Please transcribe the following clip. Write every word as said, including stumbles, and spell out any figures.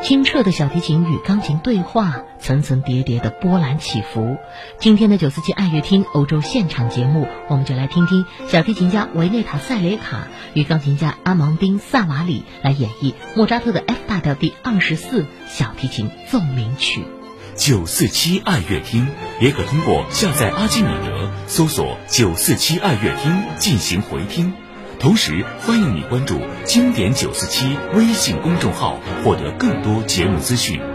清澈的小提琴与钢琴对话，层层叠叠的波澜起伏。今天的九四七爱乐厅欧洲现场节目，我们就来听听小提琴家维内塔·塞雷卡与钢琴家阿芒丁·萨瓦里来演绎莫扎特的 F 大调第二十四小提琴奏鸣曲。 九四七爱乐厅也可通过下载阿基米德搜索九四七爱乐厅进行回听。同时欢迎你关注经典九四七微信公众号，获得更多节目资讯。